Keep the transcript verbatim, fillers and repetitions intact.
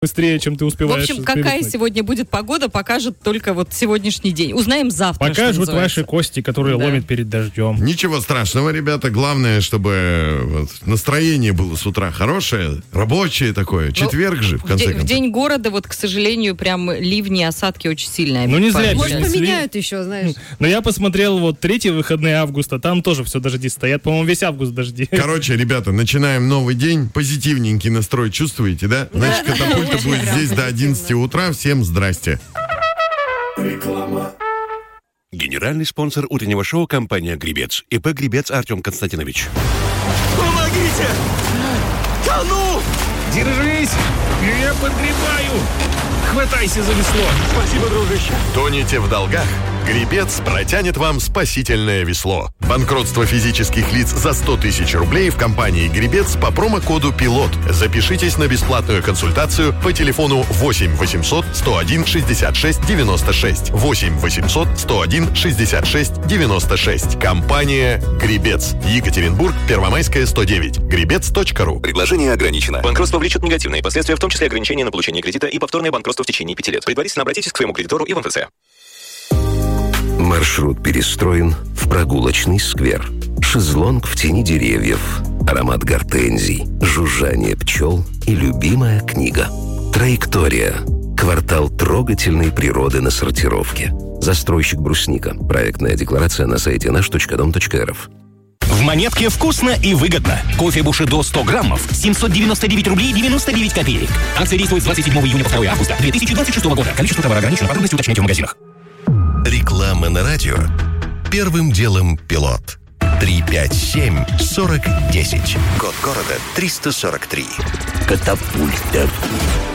быстрее, чем ты В успеваешь. общем, какая привыкнуть. сегодня будет погода, покажет только вот сегодняшний день. Узнаем завтра, что Покажут называется. ваши кости, которые Да. ломят перед дождем. Ничего страшного, ребята. Главное, чтобы вот настроение было с утра хорошее, рабочее такое. Четверг же, в В, конце де- в концов. день города, вот, к сожалению, прям ливни, осадки очень сильные. Ну, не зря Пообещали. Может, перенесли. поменяют еще, знаешь. Но я посмотрел вот третьи выходные августа, там тоже все дожди стоят. По-моему, весь август дожди. Короче, ребята, начинаем новый день. Позитивненький настрой чувствуете, да? Значит, катапульта Очень будет прям здесь до одиннадцати утра. Всем здрасте. Генеральный спонсор утреннего шоу — компания «Гребец». ИП «Гребец» Артем Константинович. Помогите! Тону! Держись! Я подгребаю! Хватайся за весло! Спасибо, дружище. Тонете в долгах? Гребец протянет вам спасительное весло. Банкротство физических лиц за сто тысяч рублей в компании «Гребец» по промокоду «Пилот». Запишитесь на бесплатную консультацию по телефону восемь восемьсот сто один шестьдесят шесть девяносто шесть. восемь восемьсот сто один шестьдесят шесть девяносто шесть. Компания «Гребец». Екатеринбург, Первомайская, сто девять. гребец точка ру. Предложение ограничено. Банкротство влечет негативные последствия, в том числе ограничение на получение кредита и повторное банкротство в течение пяти лет. Предварительно обратитесь к своему кредитору и в эн эф цэ. Маршрут перестроен в прогулочный сквер. Шезлонг в тени деревьев, аромат гортензий, жужжание пчел и любимая книга. Траектория. Квартал трогательной природы на сортировке. Застройщик «Брусника». Проектная декларация на сайте наш точка дом точка эр эф. В Монетке вкусно и выгодно. Кофе Бушидо сто граммов, семьсот девяносто девять рублей девяносто девять копеек. Акция действует с двадцать седьмого июня по второго августа две тысячи двадцать шестого года. Количество товара ограничено. Подробности уточняйте в магазинах. Реклама на радио. Первым делом «Пилот». три пять семь сорок десять. Код города триста сорок три. Катапульта.